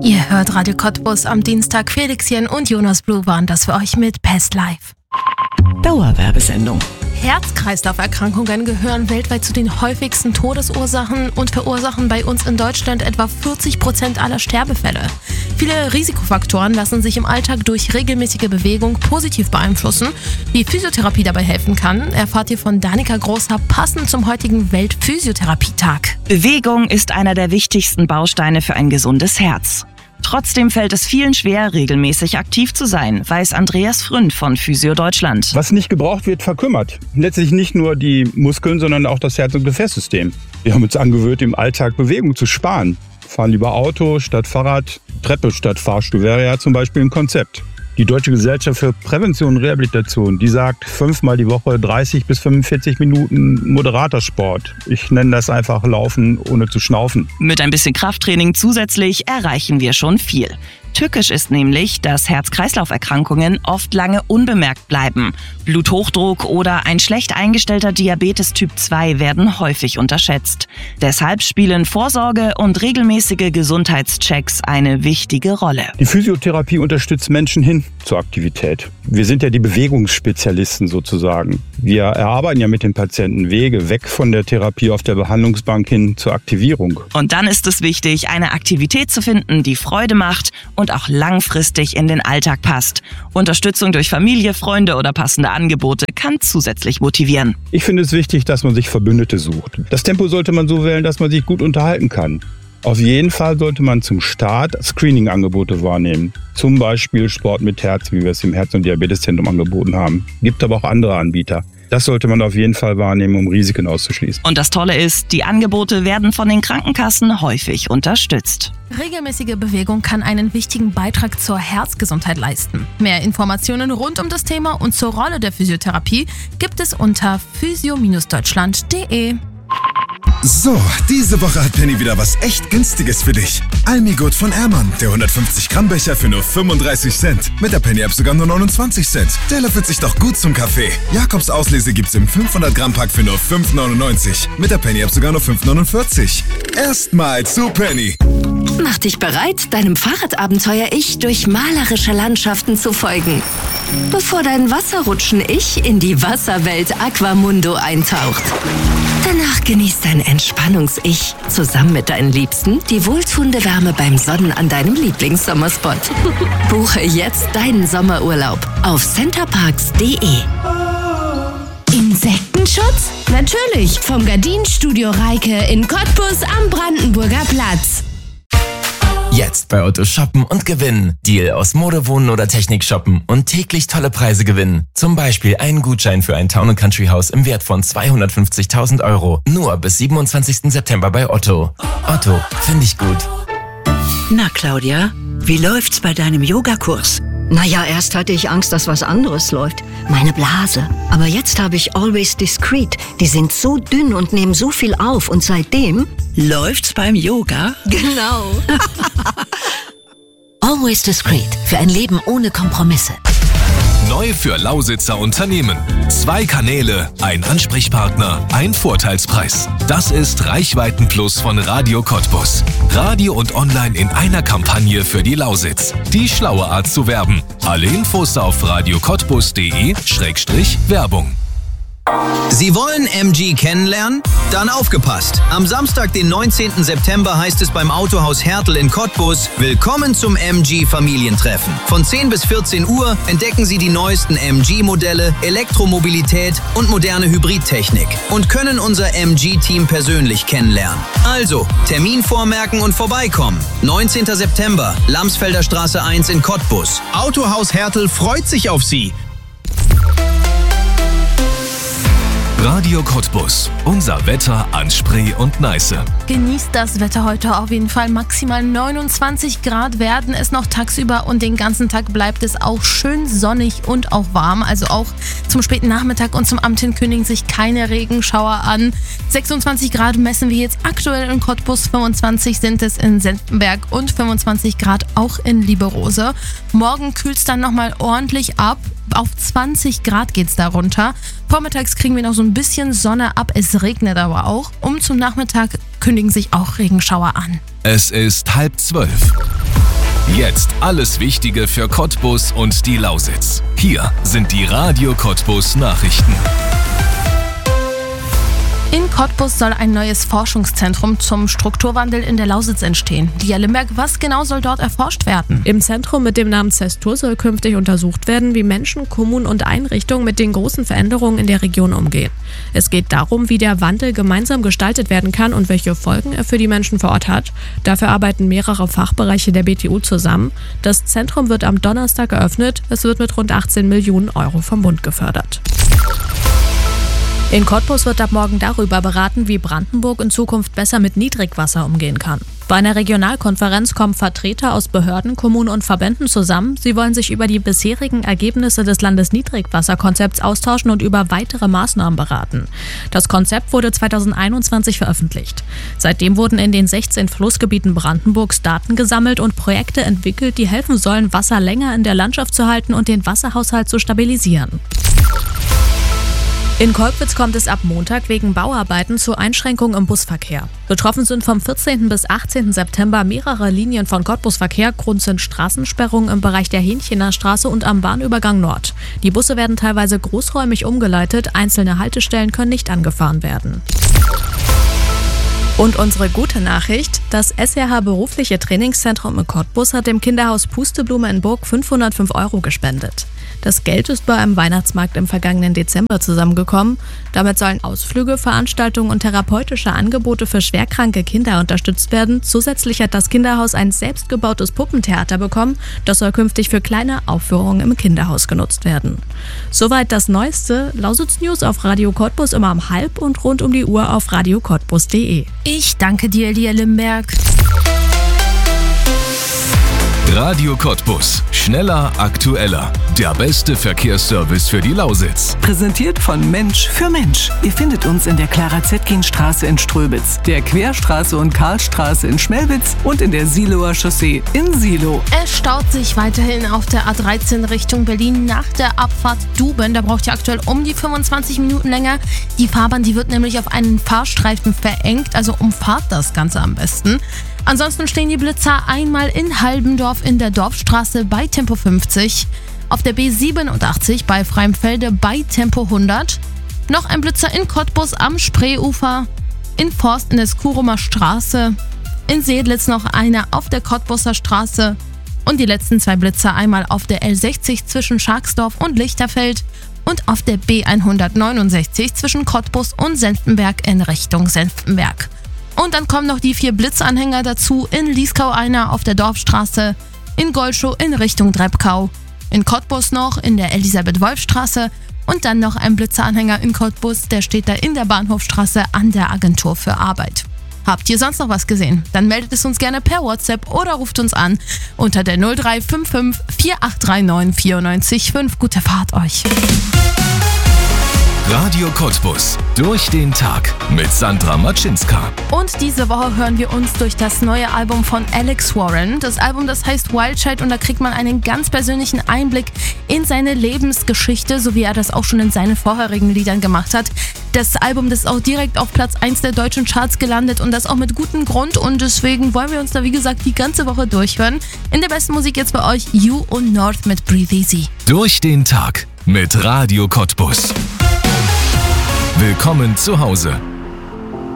Ihr hört Radio Cottbus am Dienstag. Felixchen und Jonas Blue waren das für euch mit Pest Live. Dauerwerbesendung. Herz-Kreislauf-Erkrankungen gehören weltweit zu den häufigsten Todesursachen und verursachen bei uns in Deutschland etwa 40% aller Sterbefälle. Viele Risikofaktoren lassen sich im Alltag durch regelmäßige Bewegung positiv beeinflussen. Wie Physiotherapie dabei helfen kann, erfahrt ihr von Danica Großer passend zum heutigen Weltphysiotherapietag. Bewegung ist einer der wichtigsten Bausteine für ein gesundes Herz. Trotzdem fällt es vielen schwer, regelmäßig aktiv zu sein, weiß Andreas Fründ von Physio Deutschland. Was nicht gebraucht wird, verkümmert. Letztlich nicht nur die Muskeln, sondern auch das Herz- und Gefäßsystem. Wir haben uns angewöhnt, im Alltag Bewegung zu sparen. Fahren lieber Auto statt Fahrrad, Treppe statt Fahrstuhl wäre ja zum Beispiel ein Konzept. Die Deutsche Gesellschaft für Prävention und Rehabilitation, die sagt 5-mal die Woche 30 bis 45 Minuten moderater Sport. Ich nenne das einfach Laufen ohne zu schnaufen. Mit ein bisschen Krafttraining zusätzlich erreichen wir schon viel. Tückisch ist nämlich, dass Herz-Kreislauf-Erkrankungen oft lange unbemerkt bleiben. Bluthochdruck oder ein schlecht eingestellter Diabetes Typ 2 werden häufig unterschätzt. Deshalb spielen Vorsorge und regelmäßige Gesundheitschecks eine wichtige Rolle. Die Physiotherapie unterstützt Menschen hin zur Aktivität. Wir sind ja die Bewegungsspezialisten sozusagen. Wir erarbeiten ja mit den Patienten Wege weg von der Therapie auf der Behandlungsbank hin zur Aktivierung. Und dann ist es wichtig, eine Aktivität zu finden, die Freude macht und auch langfristig in den Alltag passt. Unterstützung durch Familie, Freunde oder passende Angebote kann zusätzlich motivieren. Ich finde es wichtig, dass man sich Verbündete sucht. Das Tempo sollte man so wählen, dass man sich gut unterhalten kann. Auf jeden Fall sollte man zum Start Screening-Angebote wahrnehmen. Zum Beispiel Sport mit Herz, wie wir es im Herz- und Diabeteszentrum angeboten haben. Gibt aber auch andere Anbieter. Das sollte man auf jeden Fall wahrnehmen, um Risiken auszuschließen. Und das Tolle ist, die Angebote werden von den Krankenkassen häufig unterstützt. Regelmäßige Bewegung kann einen wichtigen Beitrag zur Herzgesundheit leisten. Mehr Informationen rund um das Thema und zur Rolle der Physiotherapie gibt es unter physio-deutschland.de. So, diese Woche hat Penny wieder was echt Günstiges für dich. Almigurt von Ehrmann, der 150-Gramm-Becher für nur 35 Cent. Mit der Penny-App sogar nur 29 Cent. Der löffelt sich doch gut zum Kaffee. Jakobs Auslese gibt's im 500-Gramm-Pack für nur 5,99. Mit der Penny-App sogar nur 5,49. Erstmal zu Penny. Mach dich bereit, deinem Fahrradabenteuer-Ich durch malerische Landschaften zu folgen. Bevor dein Wasserrutschen-Ich in die Wasserwelt Aquamundo eintaucht. Danach genießt dein Entspannungs-Ich zusammen mit deinen Liebsten die wohltuende Wärme beim Sonnen an deinem Lieblingssommerspot. Buche jetzt deinen Sommerurlaub auf centerparks.de. Insektenschutz? Natürlich, vom Gardinenstudio Reike in Cottbus am Brandenburger Platz. Jetzt bei Otto shoppen und gewinnen. Deal aus Mode, Wohnen oder Technik shoppen und täglich tolle Preise gewinnen. Zum Beispiel einen Gutschein für ein Town & Country Haus im Wert von 250.000 €. Nur bis 27. September bei Otto. Otto, finde ich gut. Na Claudia, wie läuft's bei deinem Yogakurs? Naja, erst hatte ich Angst, dass was anderes läuft. Meine Blase. Aber jetzt habe ich Always Discreet. Die sind so dünn und nehmen so viel auf. Und seitdem... Läuft's beim Yoga? Genau. Always Discreet. Für ein Leben ohne Kompromisse. Neu für Lausitzer Unternehmen. 2 Kanäle, ein Ansprechpartner, ein Vorteilspreis. Das ist Reichweitenplus von Radio Cottbus. Radio und online in einer Kampagne für die Lausitz. Die schlaue Art zu werben. Alle Infos auf radiocottbus.de/Werbung. Sie wollen MG kennenlernen? Dann aufgepasst! Am Samstag, den 19. September heißt es beim Autohaus Hertel in Cottbus: Willkommen zum MG-Familientreffen. Von 10 bis 14 Uhr entdecken Sie die neuesten MG-Modelle, Elektromobilität und moderne Hybridtechnik und können unser MG-Team persönlich kennenlernen. Also, Termin vormerken und vorbeikommen. 19. September, Lamsfelder Straße 1 in Cottbus. Autohaus Hertel freut sich auf Sie. Radio Cottbus. Unser Wetter an Spree und Neiße. Genießt das Wetter heute auf jeden Fall. Maximal 29 Grad werden es noch tagsüber und den ganzen Tag bleibt es auch schön sonnig und auch warm. Also auch zum späten Nachmittag und zum Abend hin kündigen sich keine Regenschauer an. 26 Grad messen wir jetzt aktuell in Cottbus, 25 sind es in Senftenberg und 25 Grad auch in Lieberose. Morgen kühlt es dann nochmal ordentlich ab. Auf 20 Grad geht's da runter. Vormittags kriegen wir noch so ein bisschen Sonne ab. Es regnet aber auch. Zum Nachmittag kündigen sich auch Regenschauer an. Es ist 11:30. Jetzt alles Wichtige für Cottbus und die Lausitz. Hier sind die Radio Cottbus Nachrichten. In Cottbus soll ein neues Forschungszentrum zum Strukturwandel in der Lausitz entstehen. Lia Limberg, was genau soll dort erforscht werden? Im Zentrum mit dem Namen CESTUR soll künftig untersucht werden, wie Menschen, Kommunen und Einrichtungen mit den großen Veränderungen in der Region umgehen. Es geht darum, wie der Wandel gemeinsam gestaltet werden kann und welche Folgen er für die Menschen vor Ort hat. Dafür arbeiten mehrere Fachbereiche der BTU zusammen. Das Zentrum wird am Donnerstag eröffnet. Es wird mit rund 18 Millionen Euro vom Bund gefördert. In Cottbus wird ab morgen darüber beraten, wie Brandenburg in Zukunft besser mit Niedrigwasser umgehen kann. Bei einer Regionalkonferenz kommen Vertreter aus Behörden, Kommunen und Verbänden zusammen. Sie wollen sich über die bisherigen Ergebnisse des Landesniedrigwasserkonzepts austauschen und über weitere Maßnahmen beraten. Das Konzept wurde 2021 veröffentlicht. Seitdem wurden in den 16 Flussgebieten Brandenburgs Daten gesammelt und Projekte entwickelt, die helfen sollen, Wasser länger in der Landschaft zu halten und den Wasserhaushalt zu stabilisieren. In Kolkwitz kommt es ab Montag wegen Bauarbeiten zu Einschränkungen im Busverkehr. Betroffen sind vom 14. bis 18. September mehrere Linien von Cottbus-Verkehr. Grund sind Straßensperrungen im Bereich der Hähnchener Straße und am Bahnübergang Nord. Die Busse werden teilweise großräumig umgeleitet, einzelne Haltestellen können nicht angefahren werden. Und unsere gute Nachricht, das SRH Berufliche Trainingszentrum in Cottbus hat dem Kinderhaus Pusteblume in Burg 505 € gespendet. Das Geld ist bei einem Weihnachtsmarkt im vergangenen Dezember zusammengekommen. Damit sollen Ausflüge, Veranstaltungen und therapeutische Angebote für schwerkranke Kinder unterstützt werden. Zusätzlich hat das Kinderhaus ein selbstgebautes Puppentheater bekommen. Das soll künftig für kleine Aufführungen im Kinderhaus genutzt werden. Soweit das Neueste. Lausitz News auf Radio Cottbus immer um 12:30 und rund um die Uhr auf radiocottbus.de. Ich danke dir, Lia Limberg. Radio Cottbus. Schneller, aktueller. Der beste Verkehrsservice für die Lausitz. Präsentiert von Mensch für Mensch. Ihr findet uns in der Clara-Zetkin-Straße in Ströbitz, der Querstraße und Karlstraße in Schmelwitz und in der Siloer Chaussee in Silo. Es staut sich weiterhin auf der A13 Richtung Berlin nach der Abfahrt Duben. Da braucht ihr aktuell um die 25 Minuten länger. Die Fahrbahn, die wird nämlich auf einen Fahrstreifen verengt, also umfahrt das Ganze am besten. Ansonsten stehen die Blitzer einmal in Halbendorf in der Dorfstraße bei Tempo 50, auf der B87 bei Freimfelde bei Tempo 100, noch ein Blitzer in Cottbus am Spreeufer, in Forst in der Skurumer Straße, in Sedlitz noch einer auf der Cottbuser Straße und die letzten 2 Blitzer einmal auf der L60 zwischen Scharksdorf und Lichterfeld und auf der B169 zwischen Cottbus und Senftenberg in Richtung Senftenberg. Und dann kommen noch die 4 Blitzanhänger dazu, in Lieskau einer auf der Dorfstraße, in Golschow in Richtung Drebkau, in Cottbus noch in der Elisabeth-Wolf-Straße und dann noch ein Blitzeranhänger in Cottbus, der steht da in der Bahnhofstraße an der Agentur für Arbeit. Habt ihr sonst noch was gesehen? Dann meldet es uns gerne per WhatsApp oder ruft uns an unter der 0355 4839 94 5. Gute Fahrt euch! Radio Cottbus. Durch den Tag mit Sandra Matschinska. Und diese Woche hören wir uns durch das neue Album von Alex Warren. Das Album, das heißt Wild Child, und da kriegt man einen ganz persönlichen Einblick in seine Lebensgeschichte, so wie er das auch schon in seinen vorherigen Liedern gemacht hat. Das Album, das ist auch direkt auf Platz 1 der deutschen Charts gelandet und das auch mit gutem Grund, und deswegen wollen wir uns da wie gesagt die ganze Woche durchhören. In der besten Musik jetzt bei euch You und North mit Breathe Easy. Durch den Tag mit Radio Cottbus. Willkommen zu Hause.